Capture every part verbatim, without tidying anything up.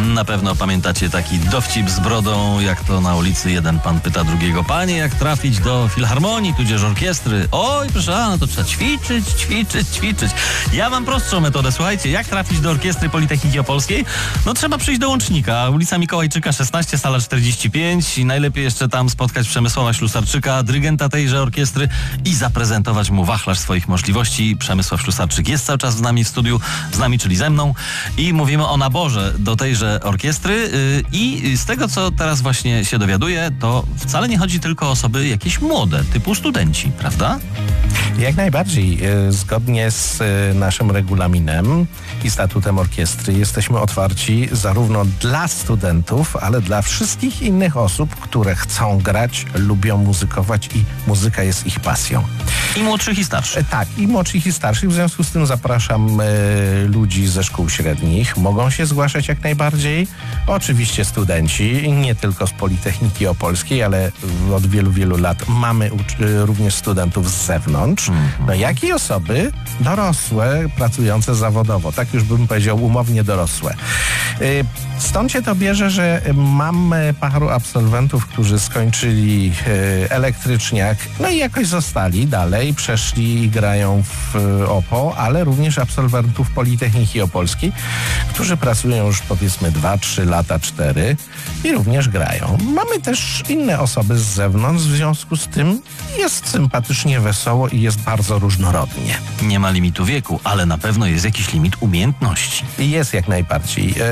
Na pewno pamiętacie taki dowcip z brodą, jak to na ulicy jeden pan pyta drugiego: panie, jak trafić do filharmonii, tudzież orkiestry? Oj, proszę, a, no to trzeba ćwiczyć, ćwiczyć, ćwiczyć. Ja mam prostszą metodę, słuchajcie, jak trafić do orkiestry Politechniki Opolskiej? No trzeba przyjść do Łącznika, ulica Mikołajczyka szesnaście, sala czterdzieści pięć i najlepiej jeszcze tam spotkać Przemysława Ślusarczyka, dyrygenta tejże orkiestry i zaprezentować mu wachlarz swoich możliwości. Przemysław Ślusarczyk jest cały czas z nami w studiu, z nami, czyli ze mną, i mówimy o naborze do tejże orkiestry yy, i z tego, co teraz właśnie się dowiaduję, to wcale nie chodzi tylko o osoby jakieś młode, typu studenci, prawda? Jak najbardziej. Zgodnie z naszym regulaminem i statutem orkiestry jesteśmy otwarci zarówno dla studentów, ale dla wszystkich innych osób, które chcą grać, lubią muzykować i muzyka jest ich pasją. I młodszych i starszych. Tak, i młodszych i starszych. W związku z tym zapraszam e, ludzi ze szkół średnich. Mogą się zgłaszać jak najbardziej. Oczywiście studenci, nie tylko z Politechniki Opolskiej, ale od wielu, wielu lat mamy ucz- również studentów z zewnątrz. Mm-hmm. No jak i osoby dorosłe, pracujące zawodowo. Tak już bym powiedział, umownie dorosłe. E, stąd się to bierze, że mam paru absolwentów, którzy skończyli e, elektryczniak, no i jakoś zostali dalej, przeszli i grają w O P O, ale również absolwentów Politechniki Opolskiej, którzy pracują już powiedzmy dwa trzy lata, cztery i również grają. Mamy też inne osoby z zewnątrz, w związku z tym jest sympatycznie, wesoło i jest bardzo różnorodnie. Nie ma limitu wieku, ale na pewno jest jakiś limit umiejętności. Jest jak najbardziej. E,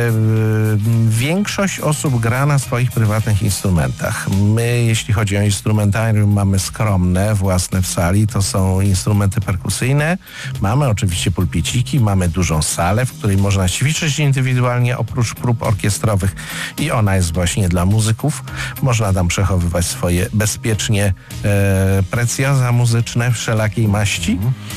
większość osób gra na swoich prywatnych instrumentach. My, jeśli chodzi o instrumentarium, mamy skromne, własne w sali. To są instrumenty perkusyjne. Mamy oczywiście pulpiciki, mamy dużą salę, w której można ćwiczyć indywidualnie oprócz prób orkiestrowych i ona jest właśnie dla muzyków. Można tam przechowywać swoje bezpiecznie e, precjoza muzyczne wszelakiej maści.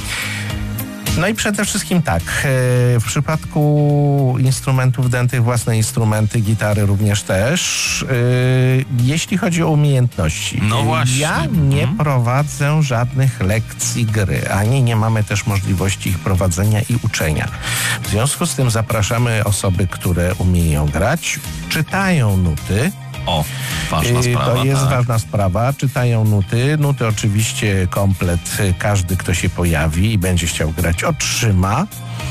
No i przede wszystkim tak, w przypadku instrumentów dętych, własne instrumenty, gitary również też, jeśli chodzi o umiejętności. No właśnie. Ja nie hmm. prowadzę żadnych lekcji gry, ani nie mamy też możliwości ich prowadzenia i uczenia. W związku z tym zapraszamy osoby, które umieją grać, czytają nuty. O, ważna sprawa. To jest tak. ważna sprawa. Czytają nuty. Nuty oczywiście komplet każdy, kto się pojawi i będzie chciał grać, otrzyma.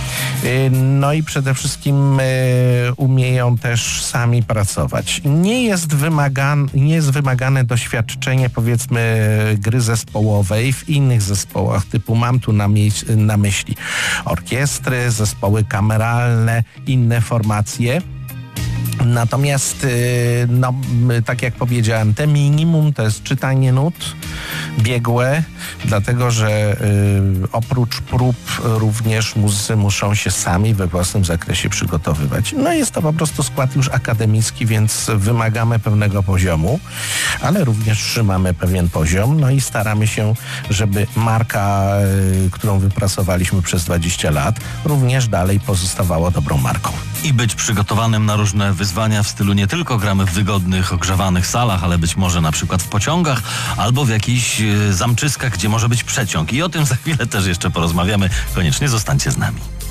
No i przede wszystkim umieją też sami pracować. Nie jest wymagane, nie jest wymagane doświadczenie, powiedzmy, gry zespołowej w innych zespołach, typu mam tu na, mie- na myśli orkiestry, zespoły kameralne, inne formacje. Natomiast, no, tak jak powiedziałem, te minimum to jest czytanie nut, biegłe, dlatego że y, oprócz prób również muzycy muszą się sami we własnym zakresie przygotowywać. No jest to po prostu skład już akademicki, więc wymagamy pewnego poziomu, ale również trzymamy pewien poziom, no i staramy się, żeby marka, y, którą wypracowaliśmy przez dwadzieścia lat, również dalej pozostawała dobrą marką. I być przygotowanym na różne wyzwania w stylu nie tylko gramy w wygodnych, ogrzewanych salach, ale być może na przykład w pociągach albo w jakichś y, zamczyskach, gdzie może być przeciąg. I o tym za chwilę też jeszcze porozmawiamy. Koniecznie zostańcie z nami.